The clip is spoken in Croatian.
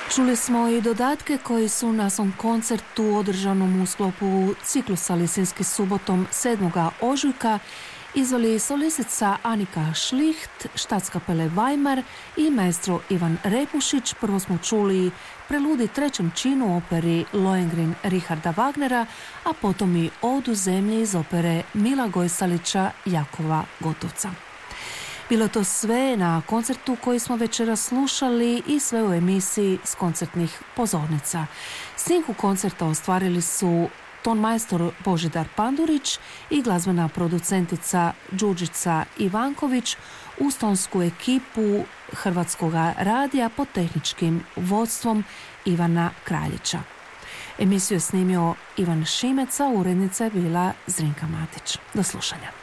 Čuli smo i dodatke koji su na svom koncertu održanom u sklopu ciklusa Lisinski subotom 7. ožujka izveli solistica Anika Šlicht, Štackkapele Weimar i maestro Ivan Repušić. Prvo smo čuli preludi trećem činu operi Lohengrin Richarda Wagnera, a potom i Odu zemlje iz opere Mila Gojsalića Jakova Gotovca. Bilo to sve na koncertu koji smo večeras slušali i sve u emisiji s koncertnih pozornica. Snimku koncerta ostvarili su tonmajstor Božidar Pandurić i glazbena producentica Đurđica Ivanković uz tonsku ekipu Hrvatskog radija pod tehničkim vodstvom Ivana Kraljića. Emisiju je snimio Ivan Šimeca, urednica je bila Zrinka Matić. Do slušanja.